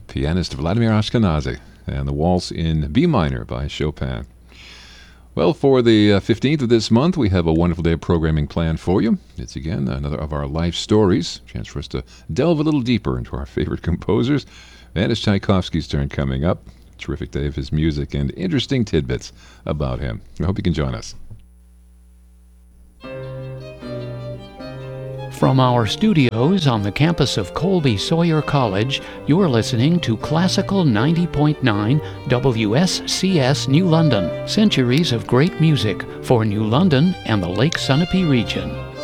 pianist Vladimir Ashkenazy, and the Waltz in B minor by Chopin. Well, for the 15th of this month, we have a wonderful day of programming planned for you. It's again another of our life stories, a chance for us to delve a little deeper into our favorite composers. And it's Tchaikovsky's turn coming up. Terrific day of his music and interesting tidbits about him. I hope you can join us. From our studios on the campus of Colby Sawyer College, you're listening to Classical 90.9 WSCS New London. Centuries of great music for New London and the Lake Sunapee region.